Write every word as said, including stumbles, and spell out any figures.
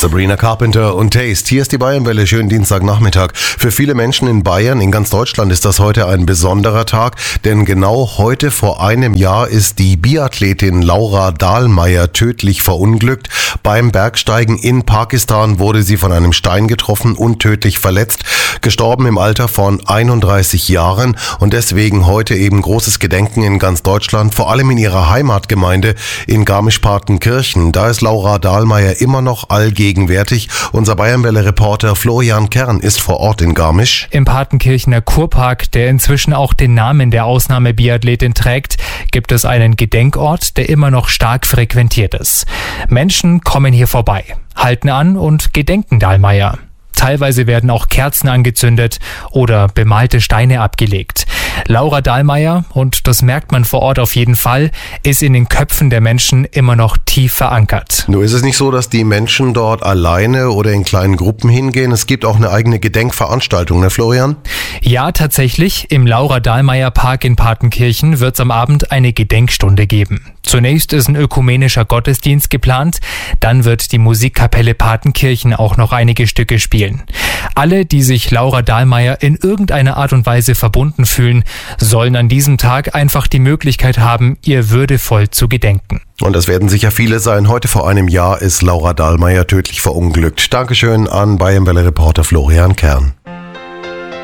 Sabrina Carpenter und Taste. Hier ist die Bayernwelle. Schönen Dienstagnachmittag. Für viele Menschen in Bayern, in ganz Deutschland ist das heute ein besonderer Tag, denn genau heute vor einem Jahr ist die Biathletin Laura Dahlmeier tödlich verunglückt. Beim Bergsteigen in Pakistan wurde sie von einem Stein getroffen und tödlich verletzt. Gestorben im Alter von einunddreißig Jahren und deswegen heute eben großes Gedenken in ganz Deutschland, vor allem in ihrer Heimatgemeinde in Garmisch-Partenkirchen. Da ist Laura Dahlmeier immer noch allgegenwärtig. Unser Bayernwelle-Reporter Florian Kern ist vor Ort in Garmisch. Im Partenkirchener Kurpark, der inzwischen auch den Namen der Ausnahmebiathletin trägt, gibt es einen Gedenkort, der immer noch stark frequentiert ist. Menschen kommen hier vorbei, halten an und gedenken Dahlmeier. Teilweise werden auch Kerzen angezündet oder bemalte Steine abgelegt. Laura Dahlmeier, und das merkt man vor Ort auf jeden Fall, ist in den Köpfen der Menschen immer noch tief verankert. Nur ist es nicht so, dass die Menschen dort alleine oder in kleinen Gruppen hingehen. Es gibt auch eine eigene Gedenkveranstaltung, ne Florian? Ja, tatsächlich. Im Laura-Dahlmeier-Park in Partenkirchen wird es am Abend eine Gedenkstunde geben. Zunächst ist ein ökumenischer Gottesdienst geplant, dann wird die Musikkapelle Partenkirchen auch noch einige Stücke spielen. Alle, die sich Laura Dahlmeier in irgendeiner Art und Weise verbunden fühlen, sollen an diesem Tag einfach die Möglichkeit haben, ihr würdevoll zu gedenken. Und das werden sicher viele sein. Heute vor einem Jahr ist Laura Dahlmeier tödlich verunglückt. Dankeschön an Bayernwelle-Reporter Florian Kern.